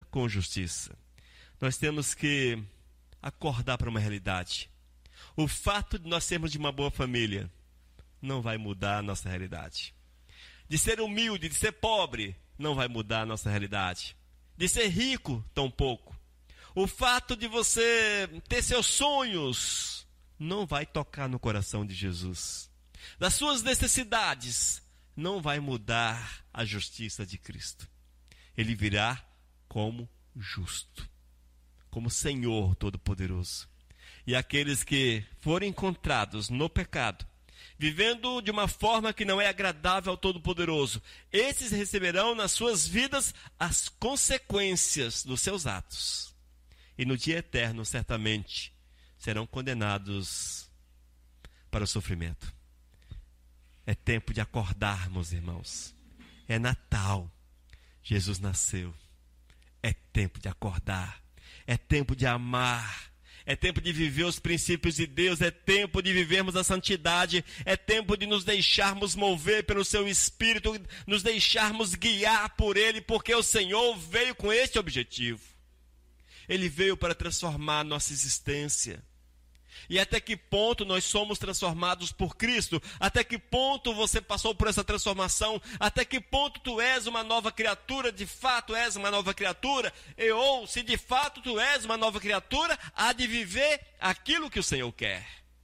com justiça. Nós temos que acordar para uma realidade. O fato de nós sermos de uma boa família não vai mudar a nossa realidade. De ser humilde, de ser pobre, não vai mudar a nossa realidade. De ser rico, tampouco. O fato de você ter seus sonhos não vai tocar no coração de Jesus. Das suas necessidades não vai mudar a justiça de Cristo. Ele virá como justo, como Senhor Todo-Poderoso. E aqueles que forem encontrados no pecado, vivendo de uma forma que não é agradável ao Todo-Poderoso, esses receberão nas suas vidas as consequências dos seus atos. E no dia eterno, certamente, serão condenados para o sofrimento. É tempo de acordarmos, irmãos. É Natal. Jesus nasceu. É tempo de acordar. É tempo de amar. É tempo de viver os princípios de Deus. É tempo de vivermos a santidade. É tempo de nos deixarmos mover pelo seu Espírito, nos deixarmos guiar por Ele, porque o Senhor veio com este objetivo. Ele veio para transformar a nossa existência. E até que ponto nós somos transformados por Cristo? Até que ponto você passou por essa transformação? Até que ponto tu és uma nova criatura? De fato és uma nova criatura? Ou se de fato tu és uma nova criatura, há de viver aquilo que o Senhor quer.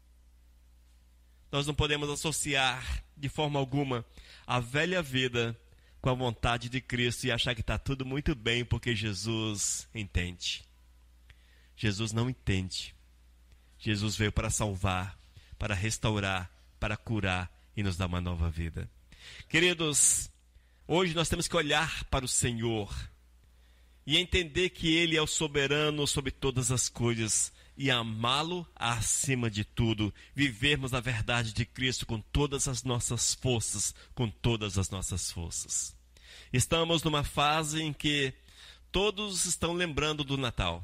Nós não podemos associar de forma alguma a velha vida com a vontade de Cristo e achar que está tudo muito bem porque Jesus entende. Jesus não entende. Jesus veio para salvar, para restaurar, para curar e nos dar uma nova vida. Queridos, hoje nós temos que olhar para o Senhor e entender que Ele é o soberano sobre todas as coisas e amá-lo acima de tudo. Vivermos a verdade de Cristo com todas as nossas forças, com todas as nossas forças. Estamos numa fase em que todos estão lembrando do Natal.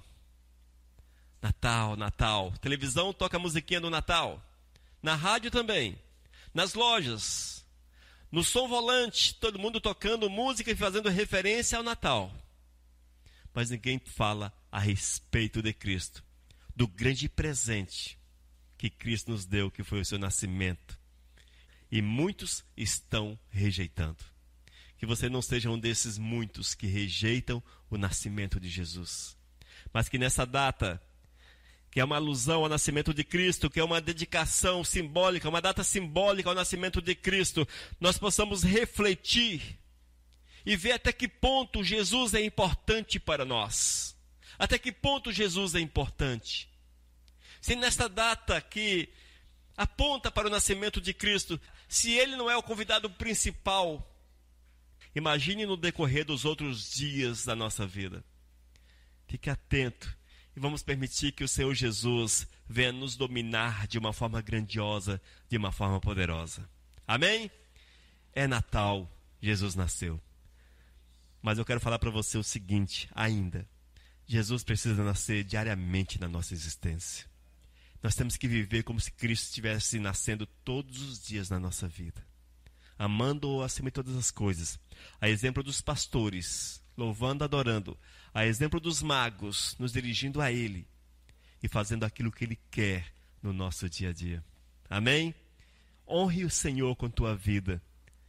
Natal, Natal. Televisão toca a musiquinha do Natal. Na rádio também. Nas lojas. No som volante, todo mundo tocando música e fazendo referência ao Natal. Mas ninguém fala a respeito de Cristo. Do grande presente que Cristo nos deu, que foi o seu nascimento. E muitos estão rejeitando. Que você não seja um desses muitos que rejeitam o nascimento de Jesus. Mas que nessa data, que é uma alusão ao nascimento de Cristo, que é uma dedicação simbólica, uma data simbólica ao nascimento de Cristo, nós possamos refletir e ver até que ponto Jesus é importante para nós. Até que ponto Jesus é importante. Se nesta data que aponta para o nascimento de Cristo, se ele não é o convidado principal, imagine no decorrer dos outros dias da nossa vida. Fique atento. E vamos permitir que o Senhor Jesus venha nos dominar de uma forma grandiosa, de uma forma poderosa. Amém? É Natal, Jesus nasceu. Mas eu quero falar para você o seguinte, ainda. Jesus precisa nascer diariamente na nossa existência. Nós temos que viver como se Cristo estivesse nascendo todos os dias na nossa vida. Amando-o acima de todas as coisas. A exemplo dos pastores, louvando, adorando. A exemplo dos magos, nos dirigindo a Ele e fazendo aquilo que Ele quer no nosso dia a dia. Amém? Honre o Senhor com tua vida.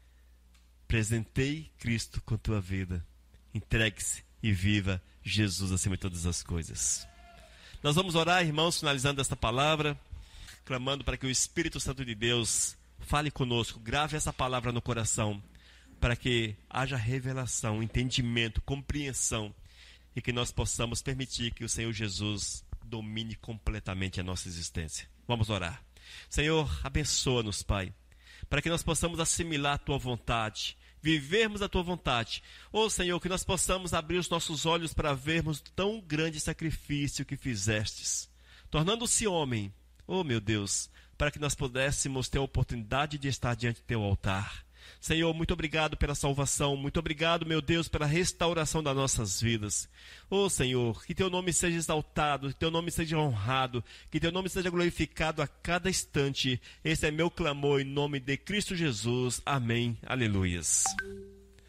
Presenteie Cristo com tua vida. Entregue-se e viva Jesus acima de todas as coisas. Nós vamos orar, irmãos, finalizando esta palavra, clamando para que o Espírito Santo de Deus fale conosco, grave essa palavra no coração, para que haja revelação, entendimento, compreensão, e que nós possamos permitir que o Senhor Jesus domine completamente a nossa existência. Vamos orar. Senhor, abençoa-nos, Pai, para que nós possamos assimilar a Tua vontade, vivermos a Tua vontade. Ô Senhor, que nós possamos abrir os nossos olhos para vermos tão grande sacrifício que fizestes, tornando-se homem, ô meu Deus, para que nós pudéssemos ter a oportunidade de estar diante do Teu altar. Senhor, muito obrigado pela salvação, muito obrigado, meu Deus, pela restauração das nossas vidas. Ô Senhor, que Teu nome seja exaltado, que Teu nome seja honrado, que Teu nome seja glorificado a cada instante. Esse é meu clamor em nome de Cristo Jesus. Amém. Aleluias.